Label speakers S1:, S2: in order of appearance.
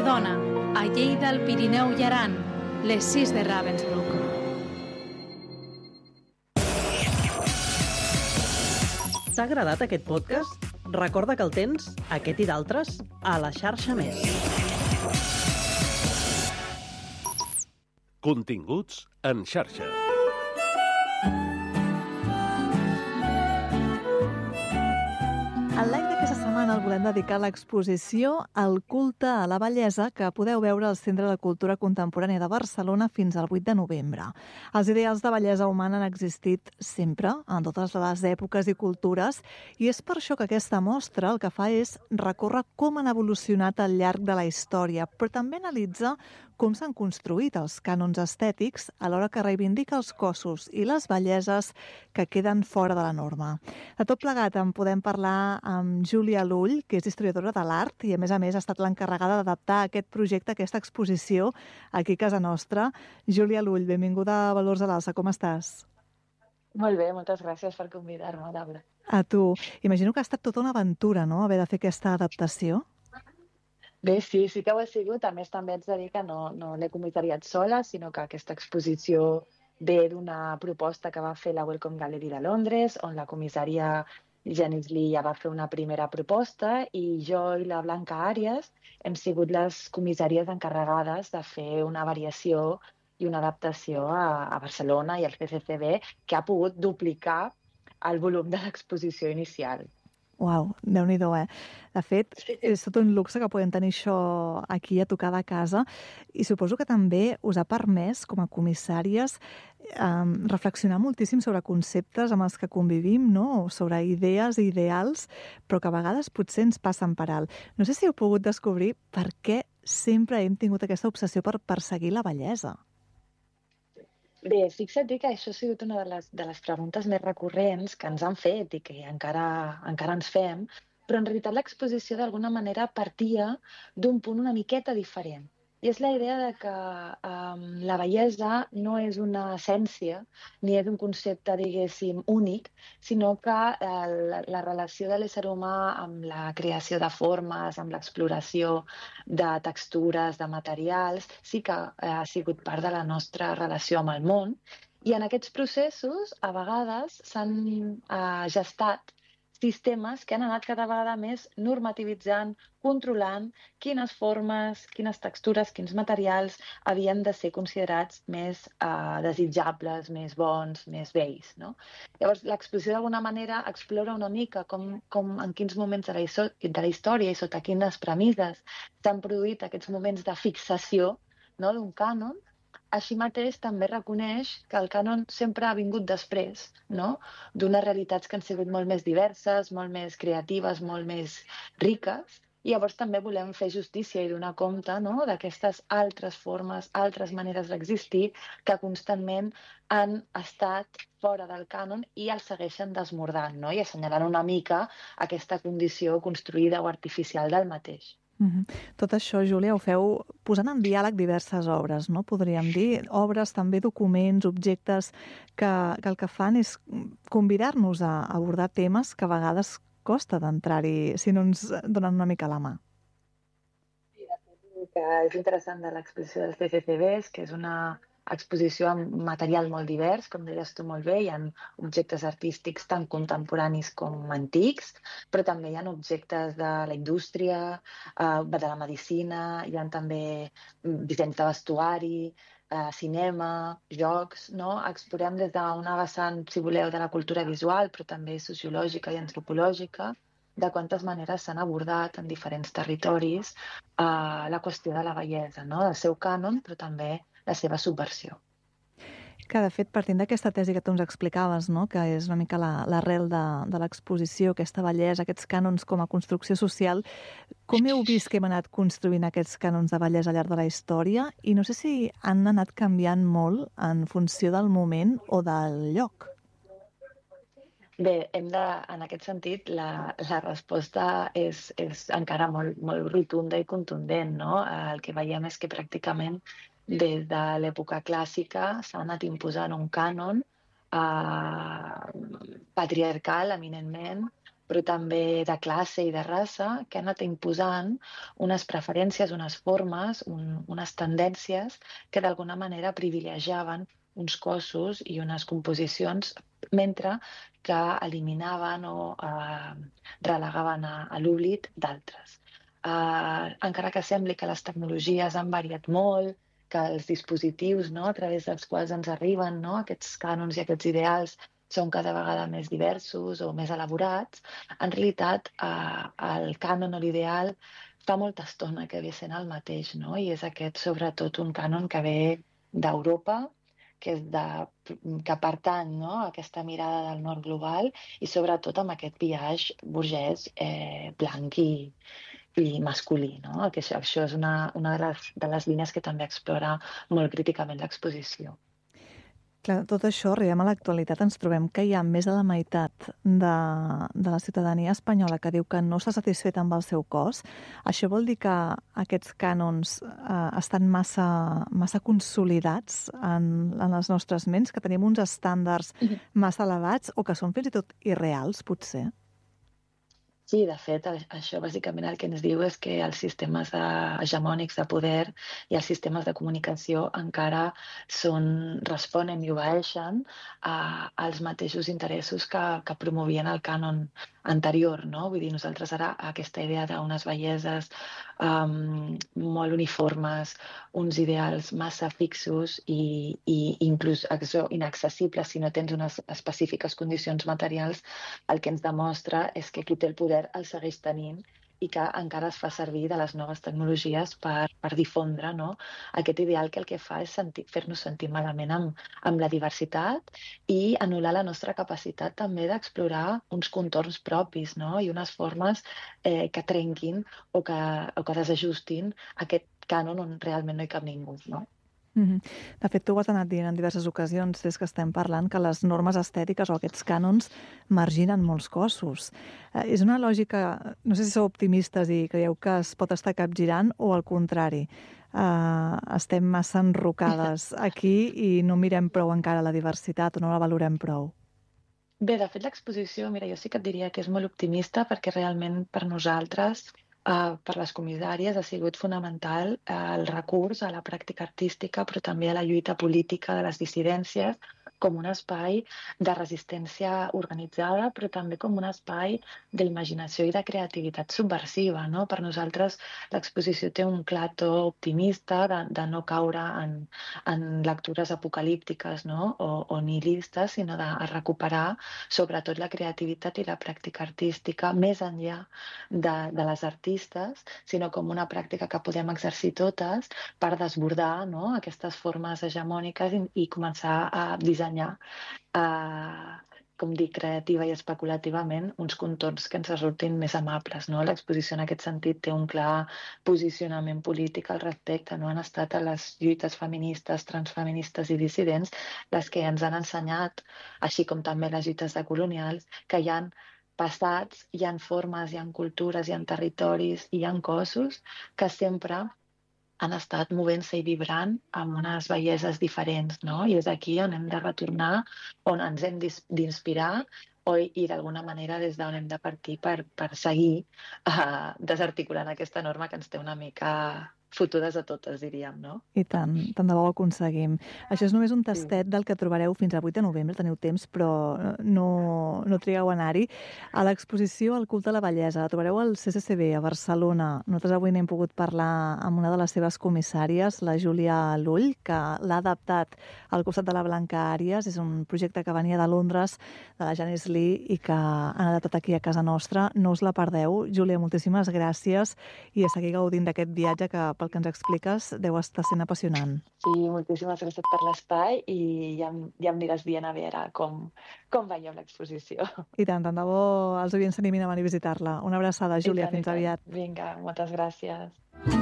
S1: dona, a Lleida, el Pirineu i Aran, les 6 de Ravensbrück.
S2: T'ha agradat aquest podcast? Recorda que el tens, aquest i d'altres, a la xarxa Més.
S3: Continguts en xarxa.
S4: El live d'aquesta setmana el volem dedicar a l'exposició El culte a la bellesa que podeu veure al Centre de Cultura Contemporània de Barcelona fins al 8 de novembre. Els ideals de bellesa humana han existit sempre, en totes les èpoques i cultures, i és per això que aquesta mostra el que fa és recórrer com han evolucionat al llarg de la història, però també analitza com s'han construït els cànons estètics alhora que reivindica els cossos i les belleses que queden fora de la norma. De tot plegat en podem parlar amb Júlia Lull, que és historiadora de l'art i a més ha estat l'encarregada d'adaptar aquest projecte, aquesta exposició, aquí a casa nostra. Júlia Lull, benvinguda a Valors a l'Alça, com estàs?
S5: Molt bé, moltes gràcies per convidar-me, Laura.
S4: A tu. Imagino que ha estat tota una aventura, no?, haver de fer aquesta adaptació.
S5: Bé, sí que ho ha sigut. A més, també haig de dir que no l'he comissariat sola, sinó que aquesta exposició ve d'una proposta que va fer la Wellcome Gallery de Londres, on la comissària Janice Lee ja va fer una primera proposta i jo i la Blanca Àries hem sigut les comissàries encarregades de fer una variació i una adaptació a Barcelona i al CCCB que ha pogut duplicar el volum de l'exposició inicial.
S4: Uau, Déu-n'hi-do, De fet, és tot un luxe que podem tenir això aquí a tocar de casa i suposo que també us ha permès, com a comissàries, reflexionar moltíssim sobre conceptes amb els que convivim, no?, sobre idees i ideals, però que a vegades potser ens passen per alt. No sé si heu pogut descobrir per què sempre hem tingut aquesta obsessió per perseguir la bellesa.
S5: Bé, fixa't que això ha sigut una de les preguntes més recurrents que ens han fet i que encara ens fem, però en realitat l'exposició d'alguna manera partia d'un punt una miqueta diferent. I és la idea de que la bellesa no és una essència ni és un concepte, diguéssim, únic, sinó que la relació de l'ésser humà amb la creació de formes, amb l'exploració de textures, de materials, sí que ha sigut part de la nostra relació amb el món. I en aquests processos, a vegades, s'han gestat sistemes que han anat cada vegada més normativitzant, controlant quines formes, quines textures, quins materials havien de ser considerats més desitjables, més bons, més bells, no? Llavors, l'exposició d'alguna manera explora una mica com en quins moments de la història i sota quines premisses s'han produït aquests moments de fixació, no?, d'un cànon. Així mateix també reconeix que el cànon sempre ha vingut després, no?, d'unes realitats que han sigut molt més diverses, molt més creatives, molt més riques, i llavors també volem fer justícia i donar compte, no?, d'aquestes altres formes, altres maneres d'existir que constantment han estat fora del cànon i el segueixen desmordant, no?, i assenyalant una mica aquesta condició construïda o artificial del mateix.
S4: Tot això, Júlia, ho feu posant en diàleg diverses obres, no? Podríem dir, obres, també documents, objectes, que el que fan és convidar-nos a abordar temes que a vegades costa d'entrar-hi si no ens donen una mica la mà.
S5: Sí, de fet, el que és interessant de l'exposició dels CCCBs, que és una exposició amb material molt divers, com deies tu molt bé, hi ha objectes artístics tant contemporanis com antics, però també hi ha objectes de la indústria, de la medicina, hi ha també dissenys de vestuari, cinema, jocs, no? Explorem des d'una vessant, si voleu, de la cultura visual, però també sociològica i antropològica, de quantes maneres s'han abordat en diferents territoris la qüestió de la bellesa, no?, del seu cànon, però també la seva subversió.
S4: Que, de fet, partint d'aquesta tesi que tu ens explicaves, no?, que és una mica l'arrel de l'exposició, aquesta bellesa, aquests cànons com a construcció social, com heu vist que hem anat construint aquests cànons de bellesa al llarg de la història? I no sé si han anat canviant molt en funció del moment o del lloc.
S5: Bé, en aquest sentit, la resposta és encara molt, molt rotunda i contundent, no? El que veiem és que pràcticament des de l'època clàssica s'ha anat imposant un cànon patriarcal, eminentment, però també de classe i de raça, que ha anat imposant unes preferències, unes formes, unes tendències que d'alguna manera privilegiaven uns cossos i unes composicions, mentre que eliminaven o relegaven a l'oblit d'altres. Encara que sembli que les tecnologies han variat molt, que els dispositius, no, a través dels quals ens arriben, no, aquests cànons i aquests ideals són cada vegada més diversos o més elaborats, en realitat el cànon o l'ideal fa molta estona que ve sent el mateix, no? I és aquest, sobretot, un cànon que ve d'Europa, que pertany, no, a aquesta mirada del nord global i sobretot amb aquest biaix burgès blanc i masculí, no? Que això és una de les línies que també explora molt críticament l'exposició.
S4: Clar, tot això, arribem a l'actualitat, ens trobem que hi ha més de la meitat de la ciutadania espanyola que diu que no s'ha satisfet amb el seu cos. Això vol dir que aquests cànons estan massa consolidats en les nostres ments, que tenim uns estàndards massa elevats o que són fins i tot irreals, potser?
S5: Sí, de fet, això bàsicament el que ens diu és que els sistemes hegemònics de poder i els sistemes de comunicació encara responen i obeeixen als mateixos interessos que promovien el cànon anterior, no? Vull dir, nosaltres ara aquesta idea d'unes belleses molt uniformes, uns ideals massa fixos i inclús inaccessibles si no tens unes específiques condicions materials, el que ens demostra és que qui té el poder el segueix tenint i que encara es fa servir de les noves tecnologies per difondre, no, aquest ideal que el que fa és fer-nos sentir malament amb la diversitat i anul·lar la nostra capacitat també d'explorar uns contorns propis, no, i unes formes que trenquin o que desajustin aquest cànon on realment no hi cap ningú, no?
S4: De fet, tu ho has anat dient en diverses ocasions des que estem parlant, que les normes estètiques o aquests cànons marginen molts cossos. És una lògica, no sé si sou optimistes i creieu que es pot estar capgirant o al contrari, estem massa enrocades aquí i no mirem prou encara la diversitat o no la valorem prou.
S5: Bé, de fet, l'exposició, mira, jo sí que et diria que és molt optimista perquè realment per nosaltres, per les comissàries, ha sigut fonamental el recurs a la pràctica artística, però també a la lluita política de les dissidències, com un espai de resistència organitzada, però també com un espai d'imaginació i de creativitat subversiva, no? Per nosaltres l'exposició té un clar to optimista de no caure en lectures apocalíptiques, no? o nihilistes, sinó de recuperar sobretot la creativitat i la pràctica artística més enllà de les artistes, sinó com una pràctica que podem exercir totes per desbordar, no, aquestes formes hegemòniques i començar a dissenyar com dic, creativa i especulativament, uns contorns que ens resultin més amables, no? L'exposició en aquest sentit té un clar posicionament polític al respecte, no? Han estat a les lluites feministes, transfeministes i dissidents les que ens han ensenyat, així com també les lluites decolonials, que hi ha passats, hi ha formes, hi ha cultures, hi ha territoris, hi ha cossos que sempre han estat movent-se i vibrant amb unes belleses diferents, no? I és aquí on hem de retornar, on ens hem d'inspirar i d'alguna manera des d'on hem de partir per seguir desarticulant aquesta norma que ens té una mica fotudes a totes, diríem, no?
S4: I tant de bo ho aconseguim. Això és només un tastet del que trobareu fins al 8 de novembre, teniu temps, però no trigueu a anar-hi. A l'exposició El culte a la bellesa la trobareu al CCCB, a Barcelona. Nosaltres avui n'hem pogut parlar amb una de les seves comissàries, la Júlia Lull, que l'ha adaptat al costat de la Blanca Àries. És un projecte que venia de Londres, de la Janice Lee, i que han adaptat aquí a casa nostra. No us la perdeu. Júlia, moltíssimes gràcies i a seguir gaudint d'aquest viatge que, pel que ens expliques, deu estar sent apassionant.
S5: Sí, moltíssimes gràcies per l'espai i ja em diràs dient a veure com veieu l'exposició.
S4: I tant de bo els oients s'animin a venir a visitar-la. Una abraçada, Júlia, fins aviat.
S5: Vinga, moltes gràcies.